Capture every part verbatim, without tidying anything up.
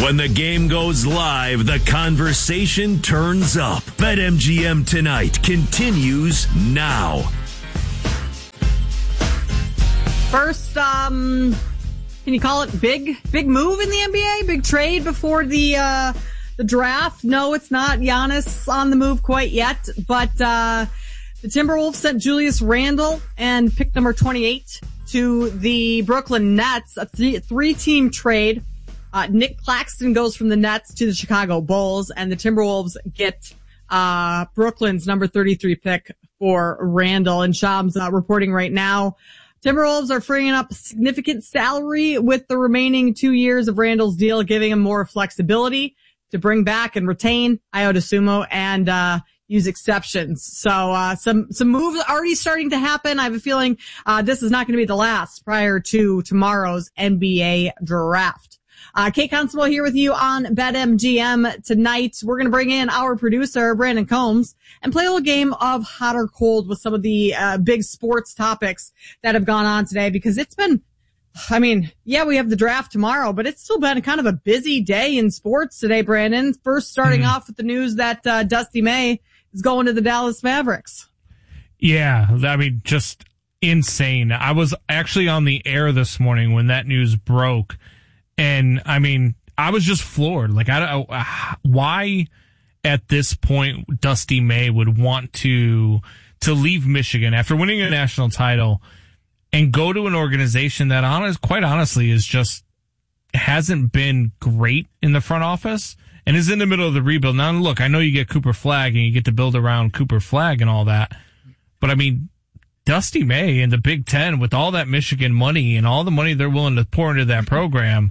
When the game goes live, the conversation turns up. BetMGM Tonight continues now. First, um, can you call it big, big move in the N B A? Big trade before the, uh, the draft? No, it's not. Giannis on the move quite yet, but, uh, the Timberwolves sent Julius Randle and pick number twenty-eight to the Brooklyn Nets, a th- three-team trade. Uh, Nick Claxton goes from the Nets to the Chicago Bulls, and the Timberwolves get uh Brooklyn's number thirty-three pick for Randle. And Shams uh, reporting right now, Timberwolves are freeing up significant salary with the remaining two years of Randle's deal, giving him more flexibility to bring back and retain Ayo Dosunmu and uh use exceptions. So uh some some moves already starting to happen. I have a feeling uh this is not going to be the last prior to tomorrow's N B A draft. Uh, Kate Constable here with you on BetMGM tonight. We're going to bring in our producer, Brandon Combs, and play a little game of hot or cold with some of the uh, big sports topics that have gone on today, because it's been, I mean, yeah, we have the draft tomorrow, but it's still been kind of a busy day in sports today, Brandon. First, starting mm-hmm. off with the news that uh, Dusty May is going to the Dallas Mavericks. Yeah, I mean, just insane. I was actually on the air this morning when that news broke. And I mean, I was just floored. Like, I don't know why at this point Dusty May would want to to leave Michigan after winning a national title and go to an organization that, honest, quite honestly, is just hasn't been great in the front office and is in the middle of the rebuild. Now, look, I know you get Cooper Flagg and you get to build around Cooper Flagg and all that, but I mean, Dusty May in the Big Ten with all that Michigan money and all the money they're willing to pour into that program,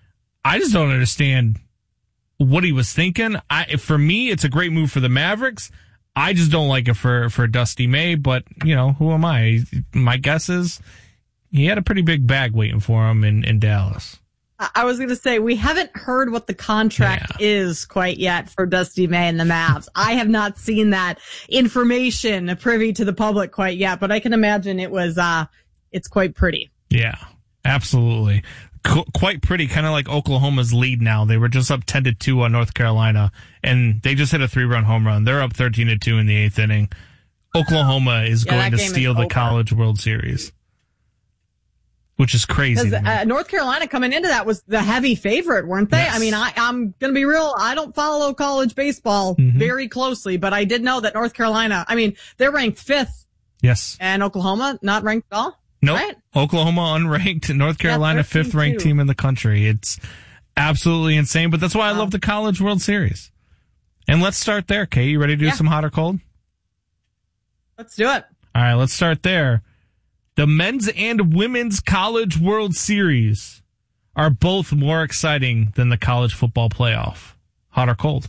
I just don't understand what he was thinking. I, for me, it's a great move for the Mavericks. I just don't like it for, for Dusty May, but, you know, who am I? My guess is he had a pretty big bag waiting for him in, in Dallas. I was going to say, we haven't heard what the contract yeah. is quite yet for Dusty May and the Mavs. I have not seen that information privy to the public quite yet, but I can imagine it was, uh, it's quite pretty. Yeah, absolutely. Qu- quite pretty, kind of like Oklahoma's lead now. They were just up ten to two on North Carolina, and they just hit a three-run home run. They're up thirteen to two in the eighth inning. Oklahoma is yeah, going to steal the over. College World Series, which is crazy. Uh, North Carolina coming into that was the heavy favorite, weren't they? Yes. I mean, I, I'm going to be real. I don't follow college baseball mm-hmm. very closely, but I did know that North Carolina, I mean, they're ranked fifth. Yes. And Oklahoma not ranked at all? Nope. Right? Oklahoma unranked, North Carolina yeah, fifth ranked team in the country. It's absolutely insane, but that's why wow. I love the College World Series. And let's start there, Kay. You ready to do yeah. some hot or cold? Let's do it. All right, let's start there. The men's and women's College World Series are both more exciting than the college football playoff. Hot or cold?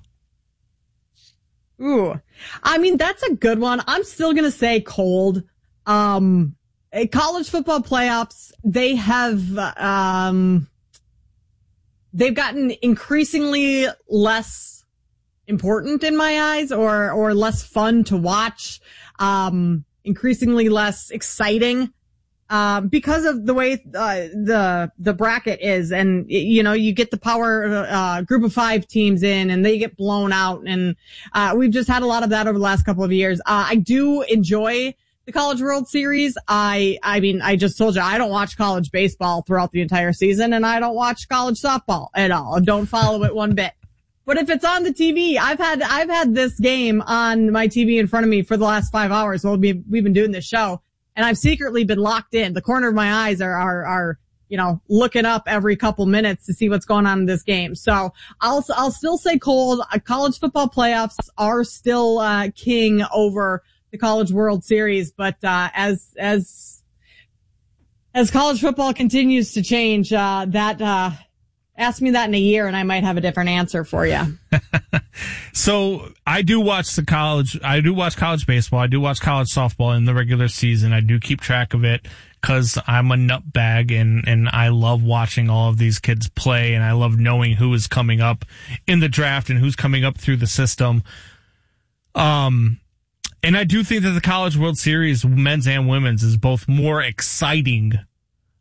Ooh. I mean, that's a good one. I'm still going to say cold. Um, college football playoffs, they have, um, they've gotten increasingly less important in my eyes, or, or less fun to watch. Um, increasingly less exciting, um, because of the way, uh, the, the bracket is. And, you know, you get the power, uh, group of five teams in and they get blown out. And, uh, we've just had a lot of that over the last couple of years. Uh, I do enjoy the College World Series. I, I mean, I just told you, I don't watch college baseball throughout the entire season, and I don't watch college softball at all. I don't follow it one bit. But if it's on the T V, I've had, I've had this game on my T V in front of me for the last five hours while we've, we've been doing this show, and I've secretly been locked in. The corner of my eyes are, are, are, you know, looking up every couple minutes to see what's going on in this game. So I'll, I'll still say cold. College football playoffs are still, uh, king over the College World Series, but, uh, as, as, as college football continues to change, uh, that, uh, ask me that in a year and I might have a different answer for you. So I do watch the college, I do watch college baseball. I do watch college softball in the regular season. I do keep track of it because I'm a nutbag and, and I love watching all of these kids play, and I love knowing who is coming up in the draft and who's coming up through the system. Um, And I do think that the College World Series, men's and women's, is both more exciting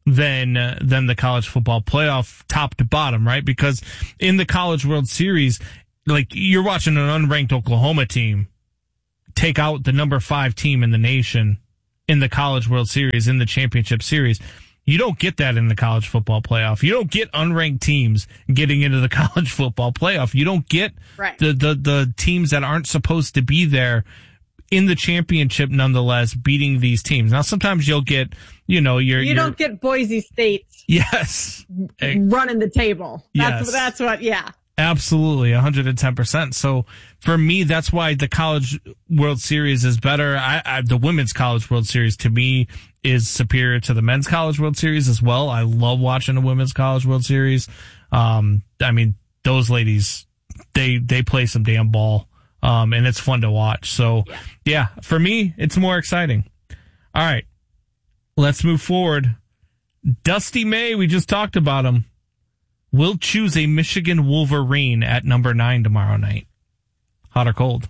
than uh, than the college football playoff top to bottom, right? Because in the College World Series, like you're watching an unranked Oklahoma team take out the number five team in the nation in the College World Series, in the championship series. You don't get that in the college football playoff. You don't get unranked teams getting into the college football playoff. You don't get right. the, the, the teams that aren't supposed to be there in the championship nonetheless beating these teams. Now, sometimes you'll get, you know, your You don't get Boise State. Yes. Running the table. That's, yes. That's what, yeah. Absolutely, one hundred ten percent. So for me, that's why the College World Series is better. I, I, the Women's College World Series, to me, is superior to the Men's College World Series as well. I love watching the Women's College World Series. Um, I mean, those ladies, they they play some damn ball, um, and it's fun to watch. So, yeah. yeah, for me, it's more exciting. All right, let's move forward. Dusty May, we just talked about him. We'll choose a Michigan Wolverine at number nine tomorrow night. Hot or cold?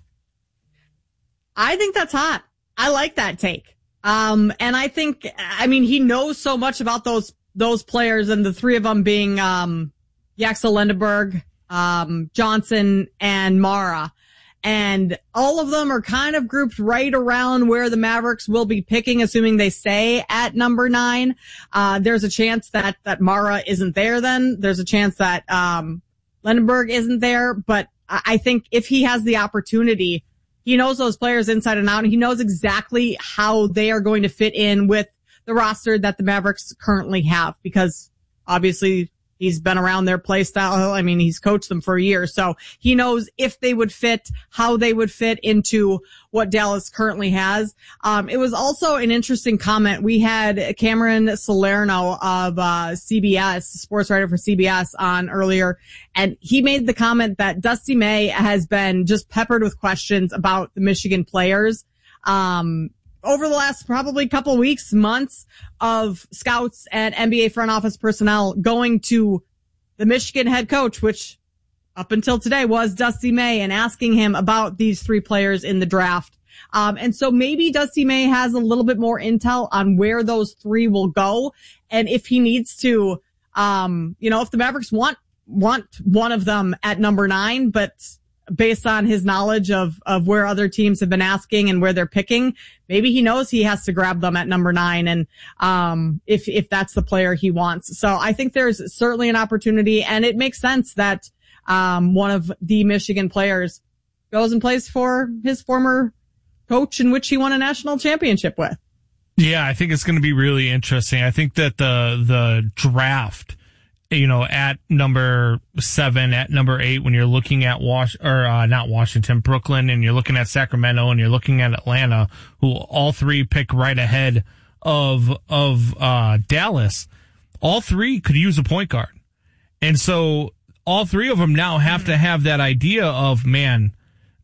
I think that's hot. I like that take. Um, and I think, I mean, he knows so much about those, those players, and the three of them being, um, Yaxel Lendeberg, um, Johnson, and Mara. And all of them are kind of grouped right around where the Mavericks will be picking, assuming they stay at number nine. Uh, there's a chance that, that Mara isn't there then. There's a chance that, um, Lendeberg isn't there. But I think if he has the opportunity, he knows those players inside and out, and he knows exactly how they are going to fit in with the roster that the Mavericks currently have, because obviously he's been around their play style. I mean, he's coached them for a year, so he knows if they would fit, how they would fit into what Dallas currently has. Um, it was also an interesting comment. We had Cameron Salerno of uh, C B S, sports writer for C B S, on earlier, and he made the comment that Dusty May has been just peppered with questions about the Michigan players. Um, over the last probably couple weeks, months, of scouts and N B A front office personnel going to the Michigan head coach, which up until today was Dusty May, and asking him about these three players in the draft. Um, and so maybe Dusty May has a little bit more intel on where those three will go. And if he needs to, um, you know, if the Mavericks want, want one of them at number nine, but based on his knowledge of, of where other teams have been asking and where they're picking, maybe he knows he has to grab them at number nine. And, um, if, if that's the player he wants. So I think there's certainly an opportunity, and it makes sense that, um, one of the Michigan players goes and plays for his former coach, in which he won a national championship with. Yeah, I think it's going to be really interesting. I think that the, the draft, you know, at number seven, at number eight, when you're looking at Wash, or, uh, not Washington, Brooklyn, and you're looking at Sacramento, and you're looking at Atlanta, who all three pick right ahead of, of, uh, Dallas, all three could use a point guard. And so all three of them now have to have that idea of, man,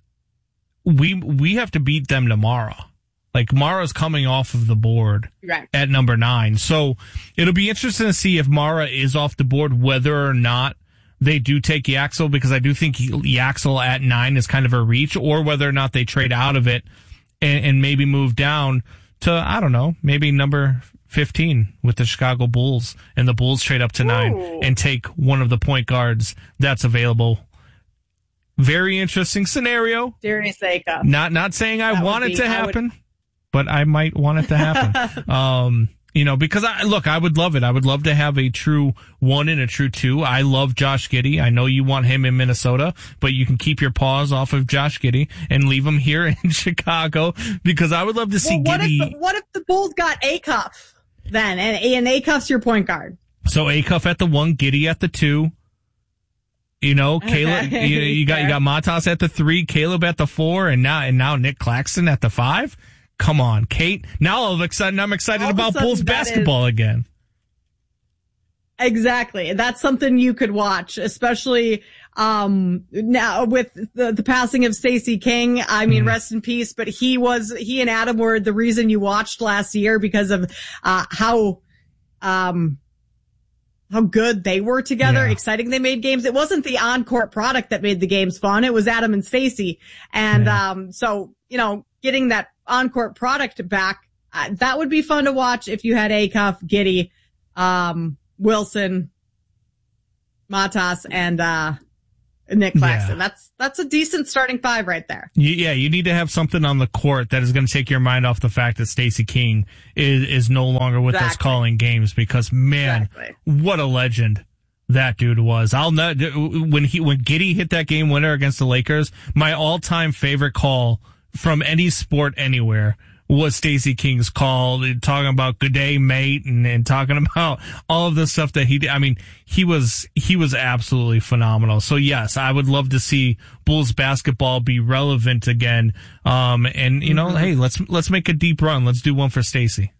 we, we have to beat them tomorrow. Like, Mara's coming off of the board right at number nine. So it'll be interesting to see if Mara is off the board, whether or not they do take Yaxel, because I do think Yaxel at nine is kind of a reach, or whether or not they trade out of it and, and maybe move down to, I don't know, maybe number fifteen with the Chicago Bulls, and the Bulls trade up to nine Ooh. and take one of the point guards that's available. Very interesting scenario. Darius Aika. Not, not saying I That want would it be- to I would- happen. But I might want it to happen. um, you know, because I, look, I would love it. I would love to have a true one and a true two. I love Josh Giddey. I know you want him in Minnesota, but you can keep your paws off of Josh Giddey and leave him here in Chicago, because I would love to see Well, what Giddey. if, what if the Bulls got Acuff then, and, and Acuff's your point guard? So Acuff at the one, Giddey at the two. You know, Caleb, you, you got, you got Matas at the three, Caleb at the four, and now, and now Nick Claxton at the five. Come on, Kate. Now all of a sudden I'm excited All of a about sudden Bulls that basketball is- again. Exactly. That's something you could watch, especially, um, now with the, the passing of Stacey King. I mean, mm. rest in peace, but he was, he and Adam were the reason you watched last year, because of, uh, how, um, how good they were together, yeah. exciting they made games. It wasn't the on-court product that made the games fun. It was Adam and Stacey. And, yeah. um, so, you know, getting that on-court product back, uh, that would be fun to watch if you had Acuff, Giddey, um, Wilson, Matas, and uh, Nick Claxton. Yeah. That's that's a decent starting five right there. You, yeah, you need to have something on the court that is going to take your mind off the fact that Stacey King is, is no longer with exactly. us calling games because, man, exactly. what a legend that dude was. I'll not, when he when Giddey hit that game winner against the Lakers, my all-time favorite call from any sport anywhere was Stacey King's call, talking about good day, mate, and, and talking about all of the stuff that he did. I mean, he was, he was absolutely phenomenal. So yes, I would love to see Bulls basketball be relevant again. Um, and you know, mm-hmm. hey, let's, let's make a deep run. Let's do one for Stacey.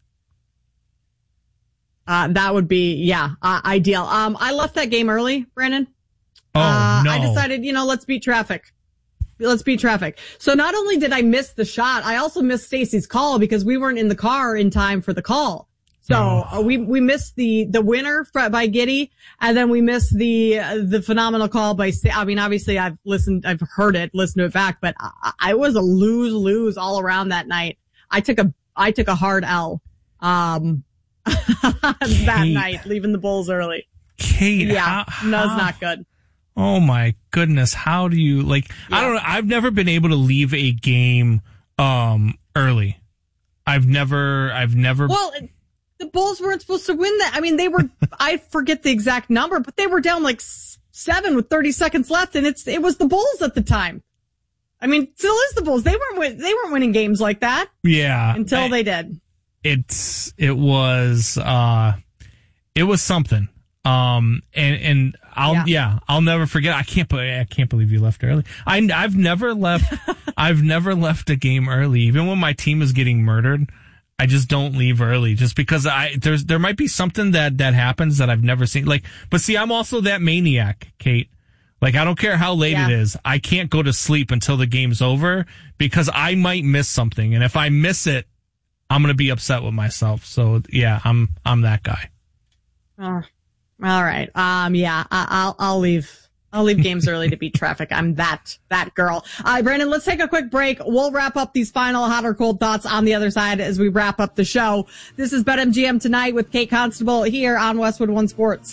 Uh, that would be, yeah, uh, ideal. Um, I left that game early, Brandon. Oh, uh, no. I decided, you know, let's beat traffic. Let's beat traffic. So not only did I miss the shot, I also missed Stacey's call because we weren't in the car in time for the call. So oh. we, we missed the, the winner by Giddey, and then we missed the, uh, the phenomenal call by, I mean, obviously I've listened, I've heard it, listened to it back, but I, I was a lose-lose all around that night. I took a, I took a hard L, um, that night, leaving the Bulls early. Kate, yeah, how, no, it's how? not good. Oh my goodness. How do you like, yeah. I don't know. I've never been able to leave a game, um, early. I've never, I've never. Well, the Bulls weren't supposed to win that. I mean, they were, I forget the exact number, but they were down like seven with thirty seconds left, and it's, it was the Bulls at the time. I mean, still is the Bulls. They weren't, they weren't winning games like that. Yeah. Until I, they did. It's, it was, uh, it was something. Um, and, and I'll, yeah. yeah, I'll never forget. I can't, I can't believe you left early. I, I've never left, I've never left a game early. Even when my team is getting murdered, I just don't leave early just because I, there's, there might be something that, that happens that I've never seen. Like, but see, I'm also that maniac, Kate. Like, I don't care how late yeah. it is. I can't go to sleep until the game's over because I might miss something. And if I miss it, I'm going to be upset with myself. So yeah, I'm, I'm that guy. Oh. All right. Um, yeah, I, I'll, I'll leave, I'll leave games early to beat traffic. I'm that, that girl. All right, Brandon, let's take a quick break. We'll wrap up these final hot or cold thoughts on the other side as we wrap up the show. This is BetMGM Tonight with Kate Constable here on Westwood One Sports.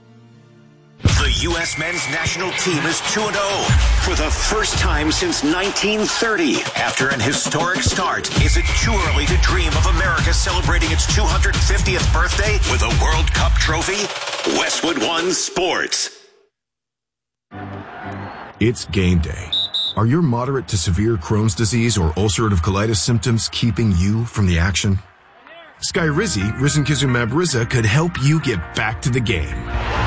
The U S men's national team is two and oh for the first time since nineteen thirty. After an historic start, is it too early to dream of America celebrating its two hundred fiftieth birthday with a World Cup trophy? Westwood One Sports. It's game day. Are your moderate to severe Crohn's disease or ulcerative colitis symptoms keeping you from the action? Skyrizi, risankizumab Riza, could help you get back to the game.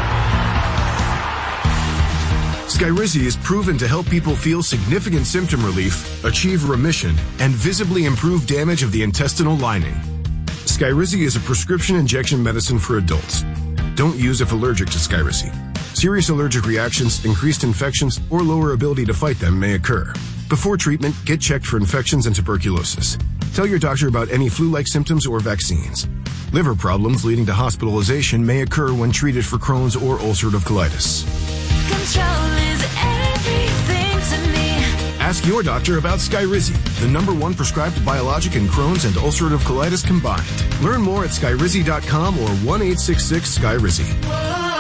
Skyrizi is proven to help people feel significant symptom relief, achieve remission, and visibly improve damage of the intestinal lining. Skyrizi is a prescription injection medicine for adults. Don't use if allergic to Skyrizi. Serious allergic reactions, increased infections, or lower ability to fight them may occur. Before treatment, get checked for infections and tuberculosis. Tell your doctor about any flu-like symptoms or vaccines. Liver problems leading to hospitalization may occur when treated for Crohn's or ulcerative colitis. Control is everything to me. Ask your doctor about Skyrizi, the number one prescribed biologic in Crohn's and ulcerative colitis combined. Learn more at skyrizi dot com or one eight six six Skyrizi.